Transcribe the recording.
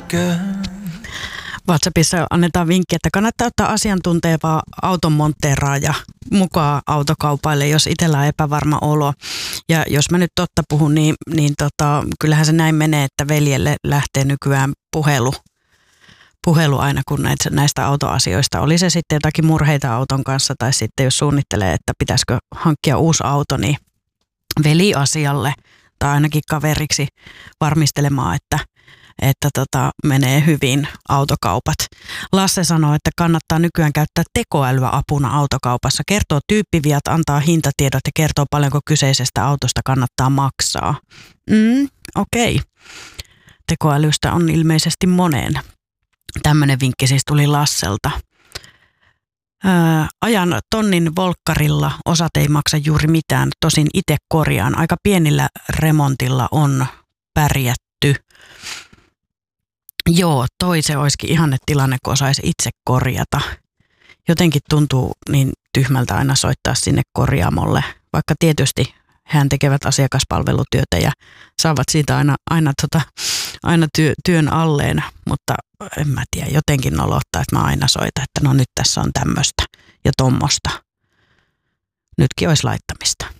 WhatsAppissa annetaan vinkki, että kannattaa ottaa asiantuntevaa auton monteeraaja mukaan autokaupaille, jos itsellä on epävarma olo. Ja jos mä nyt totta puhun, niin kyllähän se näin menee, että veljelle lähtee nykyään puhelu aina, kun näistä autoasioista. Oli se sitten jotakin murheita auton kanssa tai sitten jos suunnittelee, että pitäisikö hankkia uusi auto, niin veli asialle tai ainakin kaveriksi varmistelemaan, että menee hyvin autokaupat. Lasse sanoo, että kannattaa nykyään käyttää tekoälyä apuna autokaupassa. Kertoo tyyppiviat, antaa hintatiedot ja kertoo paljonko kyseisestä autosta kannattaa maksaa. Okei. Tekoälystä on ilmeisesti moneen. Tämmöinen vinkki siis tuli Lasselta. Ajan tonnin volkkarilla, osat ei maksa juuri mitään, tosin itse korjaan. Aika pienillä remontilla on pärjätty. Joo, se olisikin ihanne tilanne, kun osaisi itse korjata. Jotenkin tuntuu niin tyhmältä aina soittaa sinne korjaamolle, vaikka tietysti hän tekevät asiakaspalvelutyötä ja saavat siitä aina työn alleen, mutta en mä tiedä, jotenkin nolottaa, että mä aina soitan, että no nyt tässä on tämmöistä ja tommosta. Nytkin olisi laittamista.